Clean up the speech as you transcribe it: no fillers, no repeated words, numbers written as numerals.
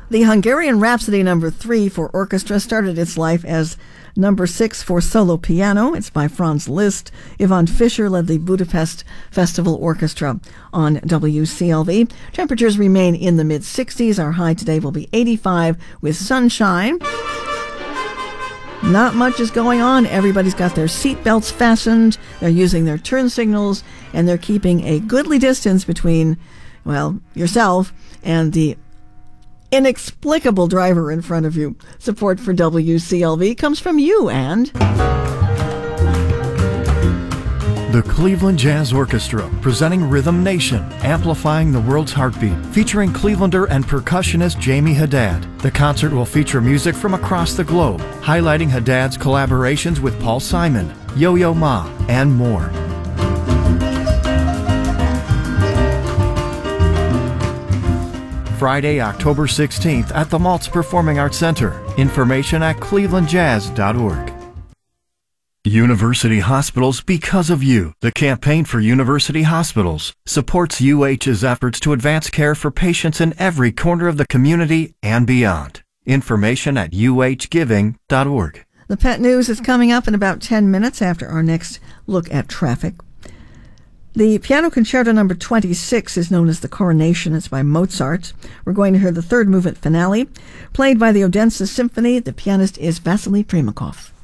The Hungarian Rhapsody No. 3 for orchestra started its life as No. 6 for solo piano. It's by Franz Liszt. Yvonne Fischer led the Budapest Festival Orchestra on WCLV. Temperatures remain in the mid-60s. Our high today will be 85 with sunshine. Not much is going on. Everybody's got their seat belts fastened. They're using their turn signals, and they're keeping a goodly distance between, well, yourself and the inexplicable driver in front of you. Support for WCLV comes from you and the Cleveland Jazz Orchestra, presenting Rhythm Nation, amplifying the world's heartbeat, featuring Clevelander and percussionist Jamie Haddad. The concert will feature music from across the globe, highlighting Haddad's collaborations with Paul Simon, Yo-Yo Ma, and more. Friday, October 16th at the Maltz Performing Arts Center. Information at clevelandjazz.org. University Hospitals Because of You. The campaign for University Hospitals supports UH's efforts to advance care for patients in every corner of the community and beyond. Information at uhgiving.org. The pet news is coming up in about 10 minutes after our next look at traffic. The Piano Concerto No. 26 is known as the Coronation. It's by Mozart. We're going to hear the third movement finale, played by the Odense Symphony. The pianist is Vasily Primakov.